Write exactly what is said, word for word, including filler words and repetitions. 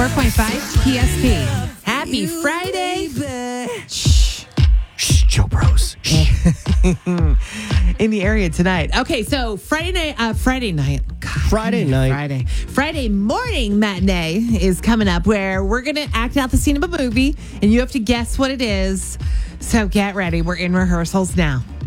four point five P S P. Happy Friday. Shh. Shh, Joe Bros. In the area tonight. Okay, so Friday night, uh, Friday night. God, Friday night. Friday. Friday morning matinee is coming up where we're going to act out the scene of a movie and you have to guess what it is. So get ready. We're in rehearsals now.